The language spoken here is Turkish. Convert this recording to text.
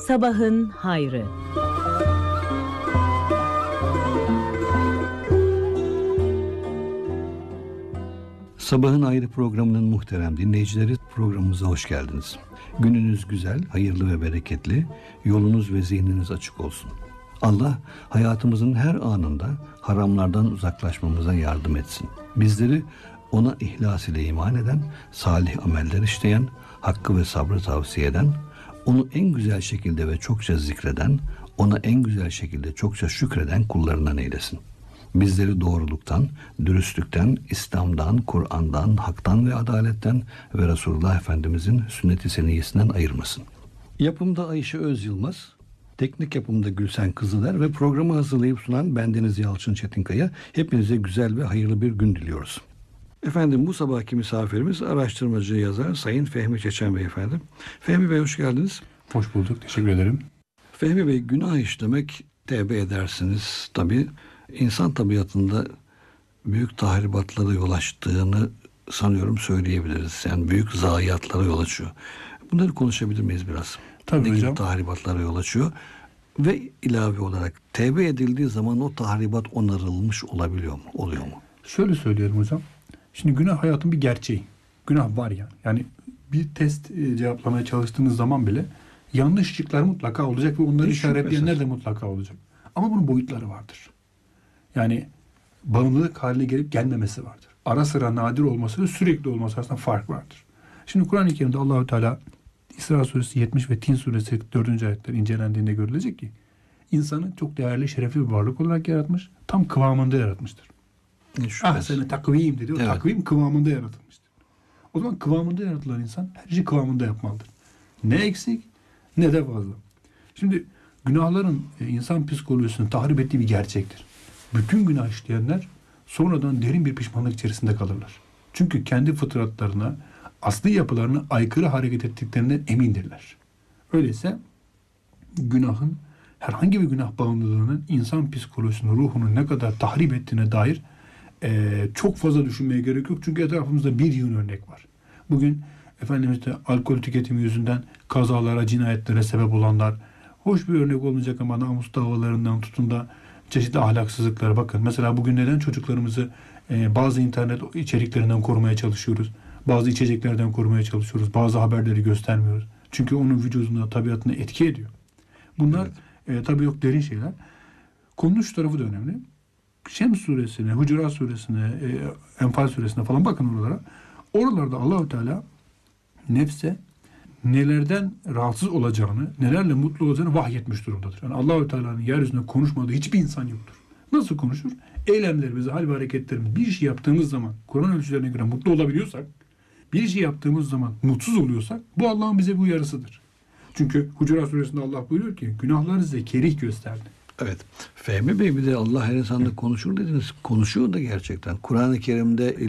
Sabahın hayrı. Sabahın Ayrı programının muhterem dinleyicileri, programımıza hoş geldiniz. Gününüz güzel, hayırlı ve bereketli, yolunuz ve zihniniz açık olsun. Allah hayatımızın her anında haramlardan uzaklaşmamıza yardım etsin. Bizleri ona ihlas ile iman eden, salih ameller işleyen, hakkı ve sabrı tavsiye eden, onu en güzel şekilde ve çokça zikreden, ona en güzel şekilde çokça şükreden kullarından eylesin. Bizleri doğruluktan, dürüstlükten, İslam'dan, Kur'an'dan, haktan ve adaletten ve Resulullah Efendimizin sünnet-i seniyyesinden ayırmasın. Yapımda Ayşe Öz Yılmaz, teknik yapımda Gülsen Kızıler ve programı hazırlayıp sunan bendeniz Yalçın Çetinkaya. Hepinize güzel ve hayırlı bir gün diliyoruz. Efendim, bu sabahki misafirimiz araştırmacı yazar Sayın Fehmi Çeçen Bey efendim. Fehmi Bey, hoş geldiniz. Hoş bulduk, teşekkür ederim. Fehmi Bey, günah işlemek, tevbe edersiniz. Tabii insan tabiatında büyük tahribatlara yol açtığını sanıyorum söyleyebiliriz. Yani büyük zayiatlara yol açıyor. Bunları konuşabilir miyiz biraz? Tabii ne hocam. gibi tahribatlara yol açıyor? Ve ilave olarak tevbe edildiği zaman o tahribat onarılmış olabiliyor mu? Oluyor mu? Şöyle söyleyelim hocam. Şimdi günah hayatın bir gerçeği. Günah var ya. Yani bir test cevaplamaya çalıştığınız zaman bile yanlışlıklar mutlaka olacak ve onları işaretleyenler de mutlaka olacak. Ama bunun boyutları vardır. Yani bağımlılık haline gelip gelmemesi vardır. Ara sıra nadir olması ve sürekli olması arasında fark vardır. Şimdi Kur'an-ı Kerim'de Allahu Teala İsra suresi 70 ve Tin suresi 4. ayetler incelendiğinde görülecek ki insanı çok değerli, şerefli bir varlık olarak yaratmış. Tam kıvamında yaratmıştır. Ahsene takvim dedi. O takvim kıvamında yaratılmıştır. O zaman kıvamında yaratılan insan her şeyi kıvamında yapmalıdır. Ne eksik ne de fazla. Şimdi günahların insan psikolojisini tahrip ettiği bir gerçektir. Bütün günah işleyenler sonradan derin bir pişmanlık içerisinde kalırlar. Çünkü kendi fıtratlarına, asli yapılarına aykırı hareket ettiklerinden emindirler. Öyleyse günahın, herhangi bir günah bağımlılığının insan psikolojisini, ruhunu ne kadar tahrip ettiğine dair çok fazla düşünmeye gerek yok. Çünkü etrafımızda bir yığın örnek var. Bugün Efendimiz'de alkol tüketimi yüzünden kazalara, cinayetlere sebep olanlar, hoş bir örnek olmayacak ama namus davalarından tutun da çeşitli ahlaksızlıklara bakın. Mesela bugün neden çocuklarımızı bazı internet içeriklerinden korumaya çalışıyoruz? Bazı içeceklerden korumaya çalışıyoruz. Bazı haberleri göstermiyoruz. Çünkü onun vücuduna, tabiatına etki ediyor. Bunlar tabii yok derin şeyler. Konunun şu tarafı da önemli. Şems suresine, Hucurat suresine, Enfal suresine falan bakın oralara. Oralarda Allahu Teala nefse nelerden rahatsız olacağını, nelerle mutlu olacağını vahyetmiş durumdadır. Yani Allahu Teala'nın yeryüzünde konuşmadığı hiçbir insan yoktur. Nasıl konuşur? Eylemlerimizi, hal ve hareketlerimizi, bir şey yaptığımız zaman Kur'an ölçülerine göre mutlu olabiliyorsak, bir şey yaptığımız zaman mutsuz oluyorsak, bu Allah'ın bize bir uyarısıdır. Çünkü Hucurat suresinde Allah buyuruyor ki günahları size kerih gösterdi. Evet. Fehmi Bey, bir de Allah her insanda konuşur dediniz. Konuşuyor da gerçekten. Kur'an-ı Kerim'de